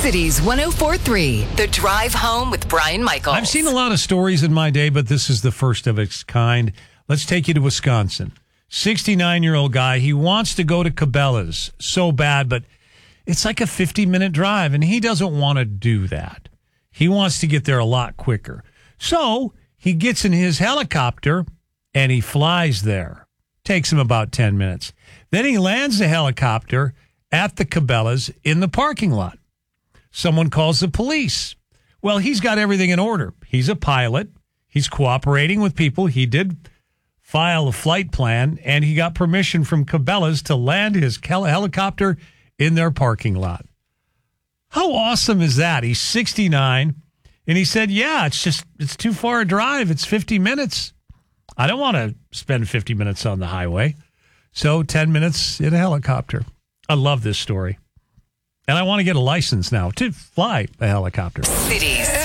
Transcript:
Cities 104.3, The Drive Home with Brian Michaels. I've seen a lot of stories in my day, but this is the first of its kind. Let's take you to Wisconsin. 69-year-old guy. He wants to go to Cabela's so bad, but it's like a 50-minute drive, and he doesn't want to do that. He wants to get there a lot quicker. So he gets in his helicopter, and he flies there. Takes him about 10 minutes. Then he lands the helicopter at the Cabela's in the parking lot. Someone calls the police. Well, he's got everything in order. He's a pilot. He's cooperating with people. He did file a flight plan, and he got permission from Cabela's to land his helicopter in their parking lot. How awesome is that? He's 69, and he said, yeah, it's too far a drive. It's 50 minutes. I don't want to spend 50 minutes on the highway. So 10 minutes in a helicopter. I love this story. And I want to get a license now to fly a helicopter. Cities.